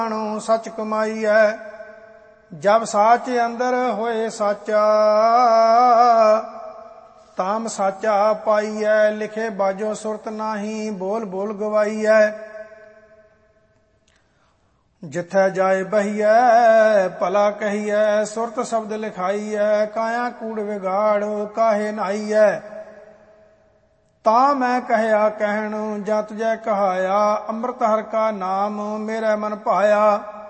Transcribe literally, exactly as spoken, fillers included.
सच कमाईऐ। जब साच अंदर होए साचा, ताम साचा पाईऐ। लिखे बाजो सुरत नाही, बोल बोल गवाईऐ। जिथै जाए बहिऐ, भला कहिऐ। सुरत शब्द लिखाईऐ। काया कूड़ विगाड़, काहे नाईऐ। ਤਾਂ ਮੈਂ ਕਹਿਆ ਕਹਿਣ, ਜਾਂ ਤੁਝੈ ਕਹਾਇਆ। ਅੰਮ੍ਰਿਤ ਹਰਿ ਕਾ ਨਾਮ, ਮੇਰੇ ਮਨ ਭਾਇਆ।